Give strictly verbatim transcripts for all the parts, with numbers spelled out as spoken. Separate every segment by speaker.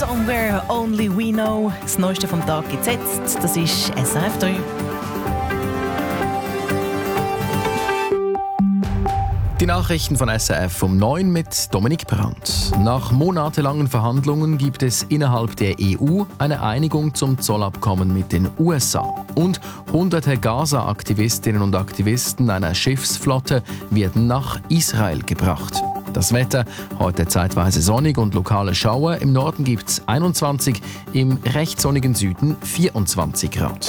Speaker 1: Somewhere Only We Know. Das Neueste vom Tag gibt's jetzt. Das ist S R F drei.
Speaker 2: Die Nachrichten von S R F um neun mit Dominik Brandt. Nach monatelangen Verhandlungen gibt es innerhalb der E U eine Einigung zum Zollabkommen mit den U S A. Und hunderte Gaza-Aktivistinnen und Aktivisten einer Schiffsflotte werden nach Israel gebracht. Das Wetter heute zeitweise sonnig und lokale Schauer. Im Norden gibt es einundzwanzig, im recht sonnigen Süden vierundzwanzig Grad.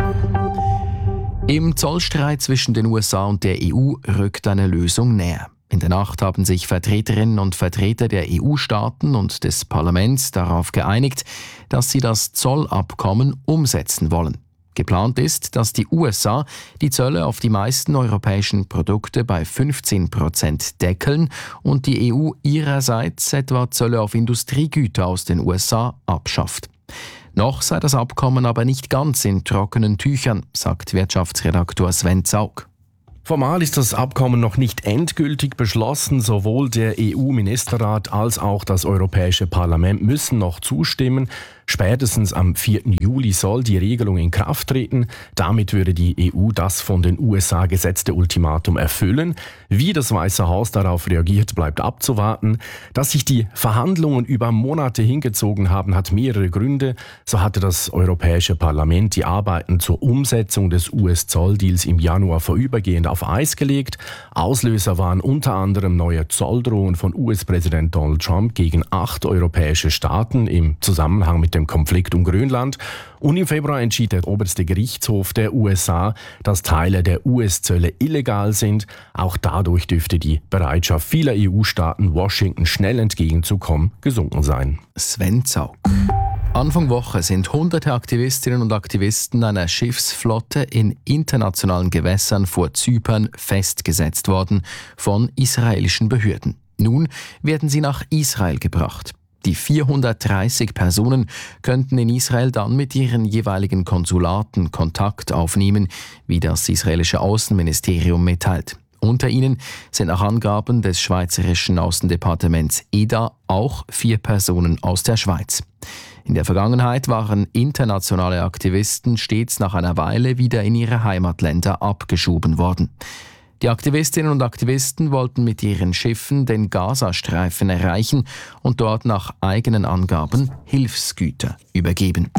Speaker 2: Im Zollstreit zwischen den U S A und der E U rückt eine Lösung näher. In der Nacht haben sich Vertreterinnen und Vertreter der E U-Staaten und des Parlaments darauf geeinigt, dass sie das Zollabkommen umsetzen wollen. Geplant ist, dass die U S A die Zölle auf die meisten europäischen Produkte bei fünfzehn Prozent deckeln und die E U ihrerseits etwa Zölle auf Industriegüter aus den U S A abschafft. Noch sei das Abkommen aber nicht ganz in trockenen Tüchern, sagt Wirtschaftsredaktor Sven Zaug.
Speaker 3: Formal ist das Abkommen noch nicht endgültig beschlossen. Sowohl der E U-Ministerrat als auch das Europäische Parlament müssen noch zustimmen. Spätestens am vierten Juli soll die Regelung in Kraft treten. Damit würde die E U das von den U S A gesetzte Ultimatum erfüllen. Wie das Weiße Haus darauf reagiert, bleibt abzuwarten. Dass sich die Verhandlungen über Monate hingezogen haben, hat mehrere Gründe. So hatte das Europäische Parlament die Arbeiten zur Umsetzung des U S-Zolldeals im Januar vorübergehend auf Eis gelegt. Auslöser waren unter anderem neue Zolldrohungen von U S-Präsident Donald Trump gegen acht europäische Staaten im Zusammenhang mit dem Konflikt um Grönland. Und im Februar entschied der oberste Gerichtshof der U S A, dass Teile der U S-Zölle illegal sind. Auch dadurch dürfte die Bereitschaft vieler E U-Staaten, Washington schnell entgegenzukommen, gesunken sein.
Speaker 2: Sven Zaug. Anfang Woche sind hunderte Aktivistinnen und Aktivisten einer Schiffsflotte in internationalen Gewässern vor Zypern festgesetzt worden von israelischen Behörden. Nun werden sie nach Israel gebracht. Die vierhundertdreißig Personen könnten in Israel dann mit ihren jeweiligen Konsulaten Kontakt aufnehmen, wie das israelische Außenministerium mitteilt. Unter ihnen sind nach Angaben des schweizerischen Außendepartements E D A auch vier Personen aus der Schweiz. In der Vergangenheit waren internationale Aktivisten stets nach einer Weile wieder in ihre Heimatländer abgeschoben worden. Die Aktivistinnen und Aktivisten wollten mit ihren Schiffen den Gazastreifen erreichen und dort nach eigenen Angaben Hilfsgüter übergeben.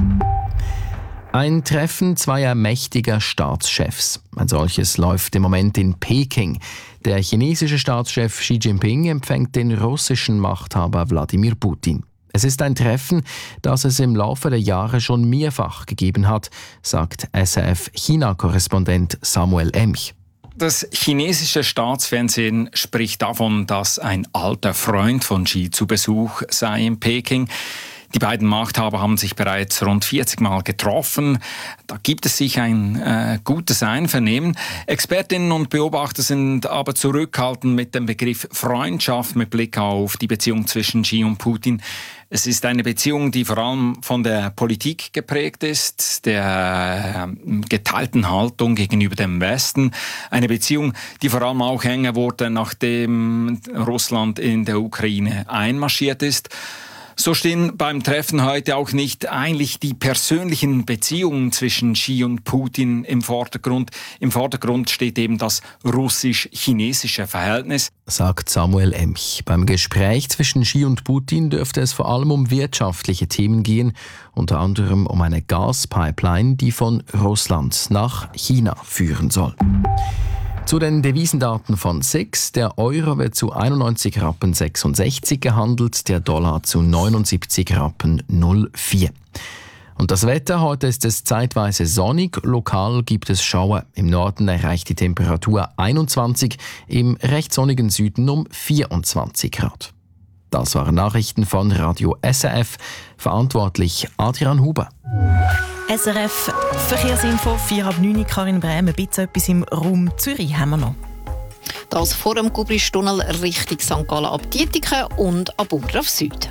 Speaker 2: Ein Treffen zweier mächtiger Staatschefs. Ein solches läuft im Moment in Peking. Der chinesische Staatschef Xi Jinping empfängt den russischen Machthaber Wladimir Putin. Es ist ein Treffen, das es im Laufe der Jahre schon mehrfach gegeben hat, sagt S R F-China-Korrespondent Samuel Emch.
Speaker 4: Das chinesische Staatsfernsehen spricht davon, dass ein alter Freund von Xi zu Besuch sei in Peking. Die beiden Machthaber haben sich bereits rund vierzig Mal getroffen. Da gibt es sich ein äh, gutes Einvernehmen. Expertinnen und Beobachter sind aber zurückhaltend mit dem Begriff Freundschaft mit Blick auf die Beziehung zwischen Xi und Putin. Es ist eine Beziehung, die vor allem von der Politik geprägt ist, der äh, geteilten Haltung gegenüber dem Westen. Eine Beziehung, die vor allem auch enger wurde, nachdem Russland in der Ukraine einmarschiert ist. So stehen beim Treffen heute auch nicht eigentlich die persönlichen Beziehungen zwischen Xi und Putin im Vordergrund. Im Vordergrund steht eben das russisch-chinesische Verhältnis,
Speaker 2: sagt Samuel Emch. Beim Gespräch zwischen Xi und Putin dürfte es vor allem um wirtschaftliche Themen gehen, unter anderem um eine Gaspipeline, die von Russland nach China führen soll. Zu den Devisendaten von S I X. Der Euro wird zu einundneunzig Rappen sechsundsechzig gehandelt, der Dollar zu neunundsiebzig Rappen null vier. Und das Wetter, heute ist es zeitweise sonnig, lokal gibt es Schauer. Im Norden erreicht die Temperatur einundzwanzig, im recht sonnigen Süden um vierundzwanzig Grad. Das waren Nachrichten von Radio S R F, verantwortlich Adrian Huber.
Speaker 1: S R F Verkehrsinfo, vier ab neun, Karin Brehm, ein bisschen etwas im Raum Zürich haben wir noch.
Speaker 5: Das vor dem Gubristunnel Richtung Sankt Gallen ab Dietiken und ab Burgdorf Süd.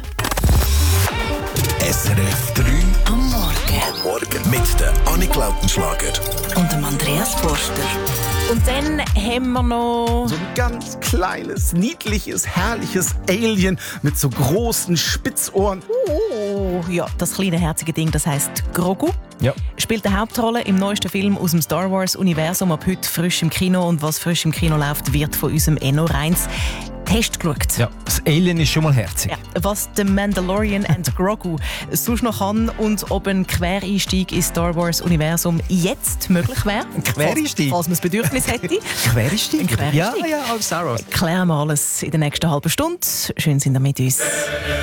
Speaker 6: S R F drei am Morgen. Am Morgen mit der Annik Lautenschlager
Speaker 5: und dem Andreas Forster.
Speaker 1: Und dann haben wir noch
Speaker 7: so ein ganz kleines, niedliches, herrliches Alien mit so großen Spitzohren.
Speaker 1: Oh ja, das kleine herzige Ding, das heisst Grogu.
Speaker 7: Ja.
Speaker 1: Spielt eine Hauptrolle im neuesten Film aus dem Star Wars-Universum, ab heute frisch im Kino. Und was frisch im Kino läuft, wird von unserem Enno Reins Test geschaut.
Speaker 7: Ja, das Alien ist schon mal herzig.
Speaker 1: Ja, was The Mandalorian and Grogu sonst noch kann und ob ein Quereinstieg ins Star Wars-Universum jetzt möglich wäre.
Speaker 7: Ein Quereinstieg?
Speaker 1: Falls man das Bedürfnis hätte.
Speaker 7: Quereinstieg?
Speaker 1: Ein Quereinstieg?
Speaker 7: Ja, ja, als Star Wars.
Speaker 1: Klären wir alles in der nächsten halben Stunde. Schön sind ihr mit uns.